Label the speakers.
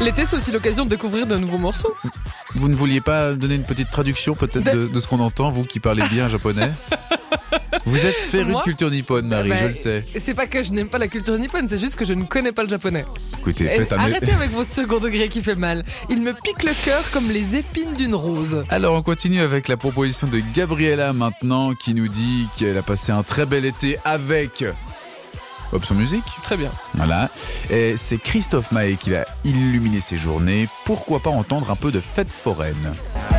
Speaker 1: L'été, c'est aussi l'occasion de découvrir de nouveaux morceaux.
Speaker 2: Vous ne vouliez pas donner une petite traduction peut-être de ce qu'on entend, vous qui parlez bien japonais? Vous êtes féru de culture nippone, Marie, je le sais.
Speaker 1: C'est pas que je n'aime pas la culture nippone, c'est juste que je ne connais pas le japonais.
Speaker 2: Écoutez,
Speaker 1: arrêtez avec vos second degrés qui fait mal. Il me pique le cœur comme les épines d'une rose.
Speaker 2: Alors on continue avec la proposition de Gabriella maintenant, qui nous dit qu'elle a passé un très bel été avec Option Musique.
Speaker 1: Très bien.
Speaker 2: Voilà. Et c'est Christophe Maé qui va illuminer ses journées. Pourquoi pas entendre un peu de fête foraine?